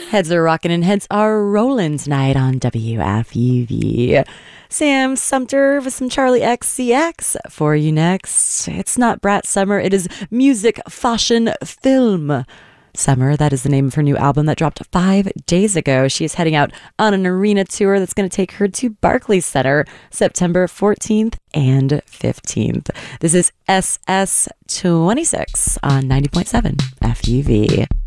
Heads are rocking and heads are rolling tonight on WFUV. Sam Sumter with some Charlie XCX for you next. It's not Brat Summer, it is Music Fashion Film Summer. That is the name of her new album that dropped 5 days ago. She is heading out on an arena tour that's going to take her to Barclays Center September 14th and 15th. This is SS26 on 90.7 FUV.